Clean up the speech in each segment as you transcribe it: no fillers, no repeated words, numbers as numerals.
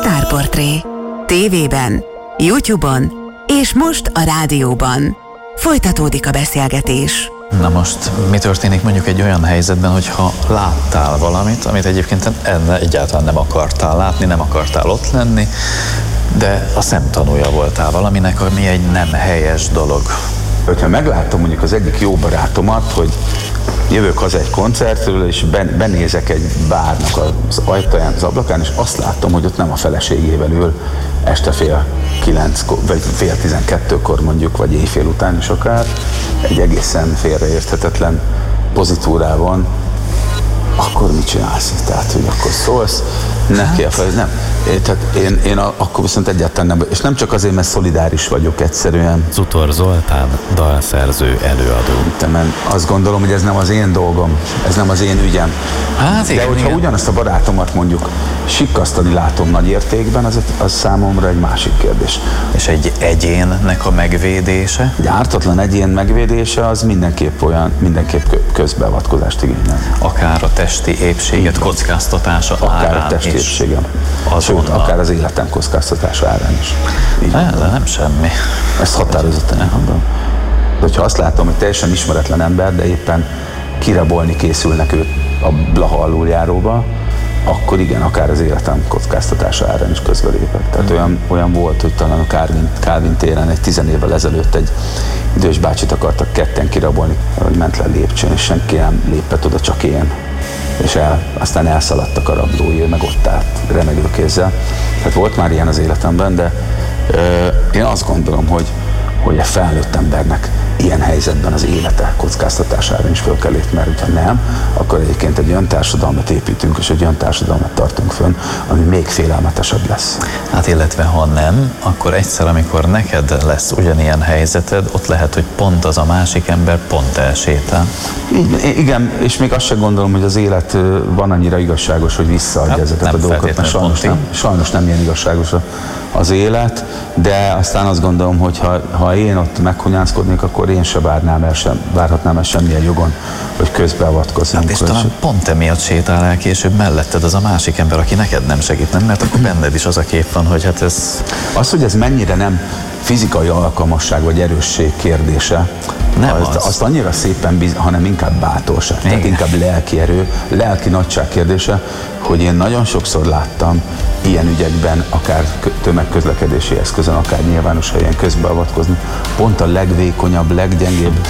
Sztárportré. TV-ben, YouTube-on és most a rádióban. Folytatódik a beszélgetés. Na most, mi történik mondjuk egy olyan helyzetben, hogyha láttál valamit, amit egyébként egyáltalán nem akartál látni, nem akartál ott lenni, de a szemtanúja voltál valaminek, ami egy nem helyes dolog. Hogyha meglátom mondjuk az egyik jó barátomat, hogy jövök haza egy koncertről, és benézek egy bárnak az ajtaján, az ablakán, és azt látom, hogy ott nem a feleségével ül este fél 9, vagy fél 12-kor mondjuk, vagy éjfél után is akár, egy egészen félreérthetetlen pozitúrában, akkor mit csinálsz? Tehát, hogy akkor szólsz, neki a fel, nem. Tehát én akkor viszont egyáltalán nem, és nem csak azért, mert szolidáris vagyok egyszerűen. Zutor Zoltán, dalszerző, előadó. Azt gondolom, hogy ez nem az én dolgom, ez nem az én ügyem. Hát, igen, de hogyha ugyanazt a barátomat mondjuk sikkasztani látom nagy értékben, az számomra egy másik kérdés. És egy egyénnek a megvédése? Egy ártatlan egyén megvédése az mindenképp közbeavatkozást igényel. Akár a testi épséget kockáztatása akár a testi épségem. Sőt, akár az életem kockáztatása árán is. De nem semmi. Ezt határozottan elmondom. De hogyha azt látom, hogy teljesen ismeretlen ember, de éppen kirabolni készülnek őt a Blaha aluljáróba, akkor igen, akár az életem kockáztatása árán is közbelépek. Tehát olyan volt, hogy talán a Kálvin téren egy 10 évvel ezelőtt egy idős bácsit akartak ketten kirabolni, hogy ment le lépcsőn, és senki nem lépett oda, csak én. És aztán elszaladtak a rablói, meg ott állt remegő kézzel. Tehát volt már ilyen az életemben, de én azt gondolom, hogy a felnőtt embernek ilyen helyzetben az élete kockáztatására is föl kell lépni, mert ha nem, akkor egyébként egy olyan társadalmat építünk, és egy olyan társadalmat tartunk fönn, ami még félelmetesebb lesz. Hát illetve ha nem, akkor egyszer, amikor neked lesz ugyanilyen helyzeted, ott lehet, hogy pont az a másik ember pont elsétál. Igen, és még azt sem gondolom, hogy az élet van annyira igazságos, hogy visszaadja ezeket a dolgokat, mert sajnos nem ilyen igazságos az élet, de aztán azt gondolom, hogy ha én ott meghunyászkodnék, akkor én se várhatnám el semmilyen jogon, hogy közbeavatkozzunk. Hát és talán pont emiatt sétál el később melletted az a másik ember, aki neked nem segít, nem? Mert akkor benned is az a kép van, hogy hát ez... Az, hogy ez mennyire nem fizikai alkalmasság vagy erősség kérdése, azt annyira szépen, hanem inkább bátorság, tehát inkább lelki erő, lelki nagyság kérdése, hogy én nagyon sokszor láttam ilyen ügyekben, akár tömegközlekedési eszközön, akár nyilvános helyen közbeavatkozni, pont a legvékonyabb, leggyengébb,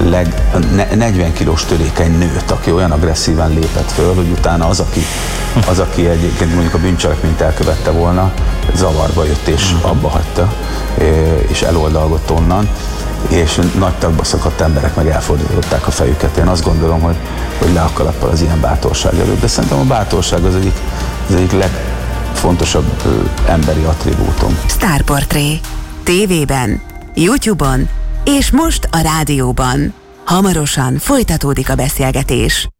40 kilós törékeny nőt, aki olyan agresszíven lépett föl, hogy utána az, aki egyébként mondjuk a bűncselekményt elkövette volna, zavarba jött és abba hagyta, és eloldalgott onnan, és nagy tagba szakadt emberek meg elfordították a fejüket. Én azt gondolom, hogy le a kalappal az ilyen bátorság előtt, de szerintem a bátorság az egyik legfontosabb emberi attribútum. Sztárportré. TV-ben, YouTube-on és most a rádióban. Hamarosan folytatódik a beszélgetés.